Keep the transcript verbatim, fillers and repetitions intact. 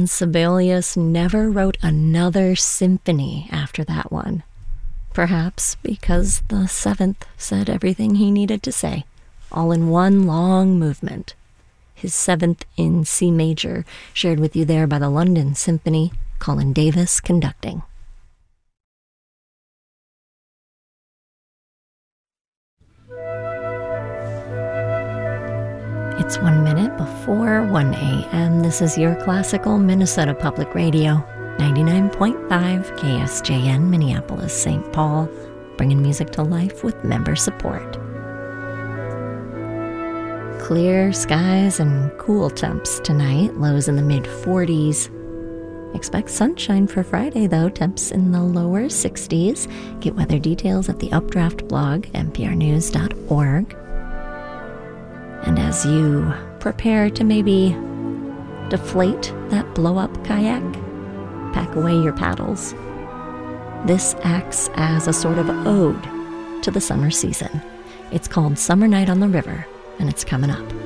And Sibelius never wrote another symphony after that one. Perhaps because the seventh said everything he needed to say, all in one long movement. His seventh in C major, shared with you there by the London Symphony, Colin Davis conducting. It's one minute before one a.m. This is your classical Minnesota Public Radio, ninety-nine point five K S J N, Minneapolis, Saint Paul, bringing music to life with member support. Clear skies and cool temps tonight, lows in the mid forties. Expect sunshine for Friday, though, temps in the lower sixties. Get weather details at the Updraft blog, n p r news dot org. And as you prepare to maybe deflate that blow-up kayak, pack away your paddles. This acts as a sort of ode to the summer season. It's called Summer Night on the River, and it's coming up.